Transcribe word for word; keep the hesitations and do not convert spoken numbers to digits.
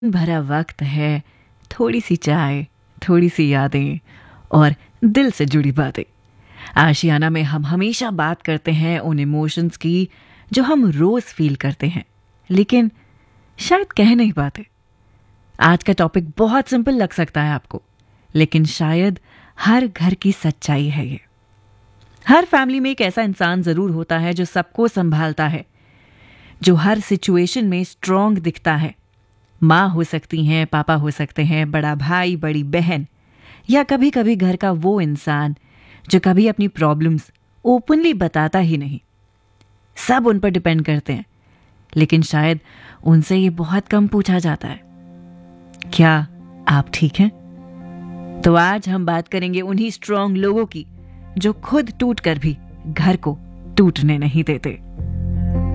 भरा वक्त है, थोड़ी सी चाय, थोड़ी सी यादें और दिल से जुड़ी बातें। आशियाना में हम हमेशा बात करते हैं उन इमोशंस की जो हम रोज फील करते हैं लेकिन शायद कह नहीं पाते। आज का टॉपिक बहुत सिंपल लग सकता है आपको, लेकिन शायद हर घर की सच्चाई है ये। हर फैमिली में एक ऐसा इंसान जरूर होता है जो सबको संभालता है, जो हर सिचुएशन में स्ट्रांग दिखता है। माँ हो सकती हैं, पापा हो सकते हैं, बड़ा भाई, बड़ी बहन, या कभी कभी घर का वो इंसान जो कभी अपनी प्रॉब्लम्स ओपनली बताता ही नहीं। सब उन पर डिपेंड करते हैं, लेकिन शायद उनसे ये बहुत कम पूछा जाता है, क्या आप ठीक हैं? तो आज हम बात करेंगे उन्हीं स्ट्रांग लोगों की जो खुद टूट कर भी घर को टूटने नहीं देते।